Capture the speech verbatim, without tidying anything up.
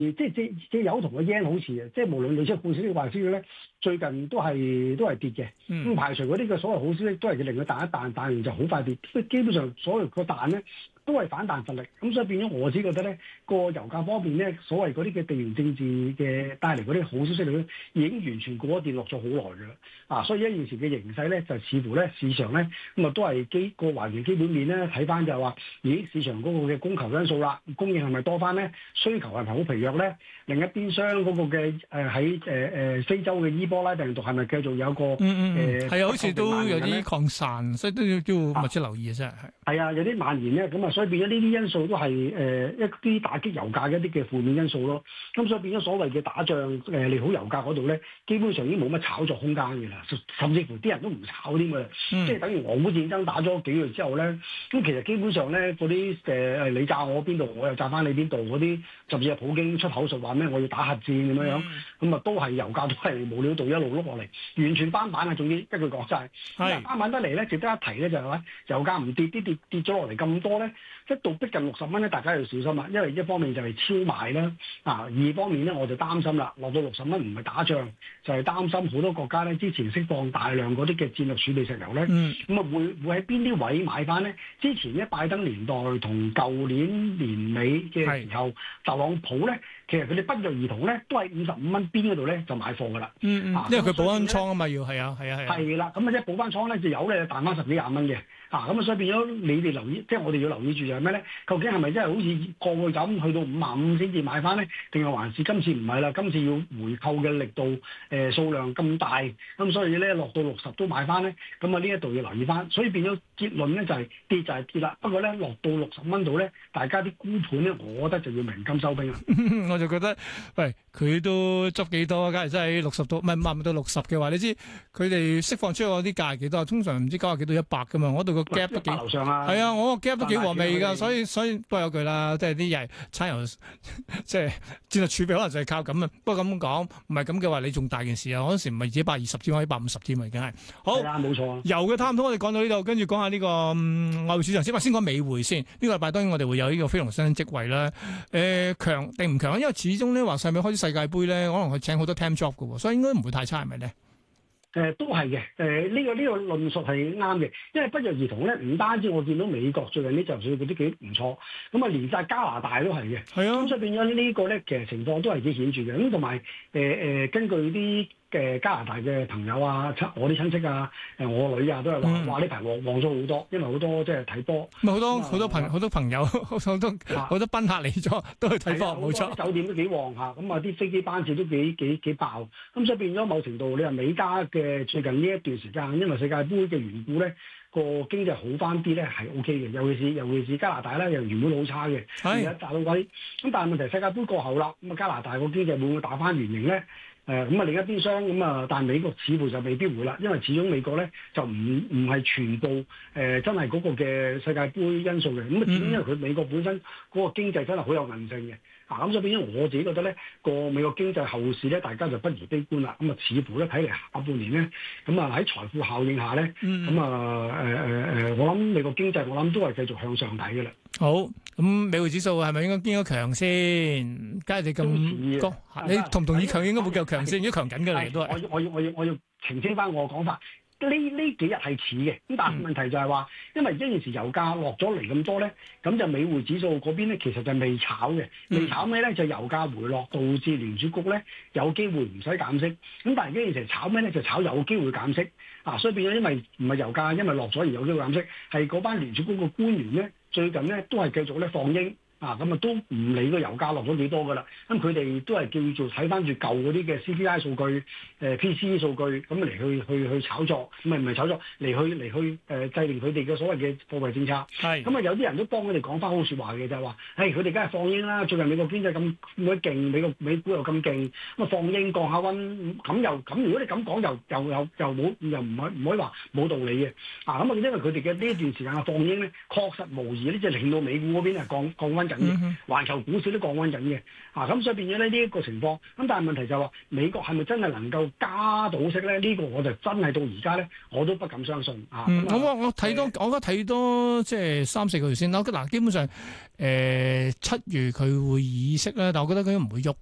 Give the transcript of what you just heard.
即係即即有同個 yen 好似嘅，即係無論利息好消息壞消息咧，最近都係都係跌嘅。咁、嗯、排除嗰啲嘅所謂好消息，都係令佢彈一彈，彈完就好快跌。即係基本上所謂個彈咧，都係反彈乏力。咁所以變咗我自己覺得咧，個油價方面咧，所謂嗰啲嘅地緣政治嘅帶嚟嗰啲好消息咧，已經完全過一段落咗好耐㗎啦。啊，所以一現時嘅形勢咧，就似乎咧市場咧咁啊都係基個環境基本面咧睇翻就係話，咦市場嗰個嘅供求因素啦，供應係咪多翻咧？需求係咪好疲弱咧？另一邊廂嗰個嘅誒喺誒誒非洲嘅伊波拉病毒係咪繼續有個誒？ 嗯嗯，係啊、呃，好似都有啲呢擴散，所以都要都要密切留意啊！真係係。 係啊，有啲蔓延咧，咁啊，所以變咗呢啲因素都係誒、呃、一啲打擊油價嘅一啲嘅負面因素咯。咁所以變咗所謂嘅打仗誒、呃、利好油價嗰度咧，基本上已經冇乜炒作空間嘅啦，甚至乎啲人都唔炒添㗎，嗯、即係等於俄烏戰爭打咗幾個月之後咧，咁其實基本上咧嗰啲誒你炸我邊度，我又炸翻你邊度嗰啲，甚至係普京出口術話咩我要打核戰咁樣樣，咁啊、嗯、都係油價都係無料到一路碌落嚟，完全翻版啊！仲要一句講晒，係翻版得嚟咧，值得一提咧就係話油價唔跌，啲跌跌咗落嚟咁多咧，一到逼近六十蚊咧，大家要小心啊！因為一方面就係超賣啦，啊二方面咧我就擔心啦，落到六十蚊唔係打仗，就係、是、擔心好多國家咧之前釋放大量嗰啲嘅戰略儲備石油咧，咁啊、嗯、會會喺邊啲位買翻咧？之前咧拜登年代同舊年年尾嘅時候，是特朗普咧，其實佢哋不約而同咧，都係五十五蚊邊嗰度咧就買貨噶啦。嗯嗯，啊、因為佢補翻倉啊嘛，要係啊係啊係啊。係啦，咁啊一補翻倉咧，就有咧彈翻十幾廿蚊嘅。啊，咁啊所以變咗你哋留意，即係我哋要留意住就係咩咧？究竟係咪真係好似過去咁去到五萬五先至買翻咧？定係還是今次唔係啦？今次要回購嘅力度誒、呃、數量咁大，咁所以咧落到六十都買翻咧。咁啊呢一度要留意翻，所以變咗結論咧就係、是、跌就係跌啦。不過咧落到六十蚊度咧，大家啲沽盤咧，我覺得就要鳴金收兵啦。 我就覺得，喂，佢都執幾多？假如真係六十到，唔係五十到六十嘅話，你知佢哋釋放出嗰啲價係幾多？通常唔知九十幾到一百噶嘛，我度個 gap 都幾，係啊，我個 gap 都幾和味㗎，所以所以不過有句啦，即係啲嘢產油，即係戰略儲備可能就係靠咁啊。不過咁講，唔係咁嘅話，你仲大件事啊！嗰陣時唔係一百二十添，我一百五十添啊，已經係。好， 係啊，冇錯。 油嘅探討我哋講到呢度，跟住講下呢、這個、嗯、外匯市場先。話先講美匯先。呢、這個禮拜當然我哋會有呢個非農新職位啦。誒、呃、強定唔強？因為始終咧話世美開始世界盃咧，可能佢請好多 time job 嘅喎，所以應該唔會太差，係咪咧？ 誒、呃、都係嘅，誒、呃、呢、這個呢、這個論述係啱嘅，因為不約而同咧，唔單止我見到美國最近呢就算嗰啲幾唔錯，咁啊連晒加拿大都係嘅，係啊，咁所以變咗呢個咧其實情況都係幾顯著嘅，咁同埋誒誒根據啲嘅加拿大嘅朋友啊，我啲親戚啊，誒我女啊都係話，話呢排旺旺咗好多，因為好多即係睇波，咪好多好多朋好多朋友好多好多賓客嚟咗，都去睇波，冇錯，酒店都幾旺下，咁啊啲飛機班次都幾幾幾爆，咁所以變咗某程度你話美加嘅最近呢一段時間，因為世界盃嘅緣故咧，個經濟好翻啲咧係 O K 嘅，尤其是尤其是加拿大咧，又原本好差嘅，而家打到鬼，咁但係問題世界盃過後啦，咁啊加拿大個經濟會唔會打翻原形咧？誒咁啊另一邊廂咁啊，但係美國似乎就未必會啦，因為始終美國咧就唔唔係全部誒、呃、真係嗰個嘅世界盃因素嘅，咁啊始終因為佢美國本身嗰個經濟真係好有韌性嘅，啊咁所以變咗我自己覺得咧個美國經濟後市咧大家就不宜悲觀啦，咁啊似乎咧睇嚟下半年咧，咁啊喺財富效應下咧，咁啊誒誒誒，我諗美國經濟我諗都係繼續向上睇嘅啦。 好，咁美匯指數係咪應該應該強先？假如你咁高，你同唔同意強應該會繼續強先？如果強緊嘅嚟都係。我要我要我要我要澄清翻我嘅講法。呢呢幾日係似嘅，咁但係問題就係話，因為一件事油價落咗嚟咁多咧，咁就美匯指數嗰邊咧其實就未炒嘅，未炒咩咧就油價回落，導致聯儲局咧有機會唔使減息。咁但係一件事炒咩咧就炒有機會減息，啊，所以變咗因為唔係油價因為落咗而有機會減息，係嗰班聯儲局嘅官員咧最近咧都係繼續咧放鷹。啊，咁啊都唔理個油價落咗幾多噶啦，咁佢哋都係叫做睇翻住舊嗰啲嘅 C P I 數據、誒、呃、P C E 數據咁嚟去去去炒作，唔係唔係炒作嚟去嚟去誒、呃、制定佢哋嘅所謂嘅貨幣政策。係咁啊，有啲人都幫佢哋講翻好説話嘅，就係話，誒佢哋梗係放鷹啦，最近美國經濟咁咁鬼勁，美國美股又咁勁，咁啊放鷹降下溫，咁又咁如果你咁講又又又又冇又唔可唔可以話冇道理嘅。啊咁啊，因為佢哋嘅呢一段時間嘅放鷹咧，確實無疑咧，就令到美股嗰邊係降降溫。 緊嘅，環球股市都降溫緊嘅，啊咁所以變咗咧呢一個情況。咁但係問題就係話美國係咪真係能夠加到息咧？呢個我就真係到而家咧我都不敢相信啊。 嗯，我我我睇多，我覺得睇多即係三四個月先啦。嗱，基本上誒七月佢會議息咧，但我覺得佢都唔會喐。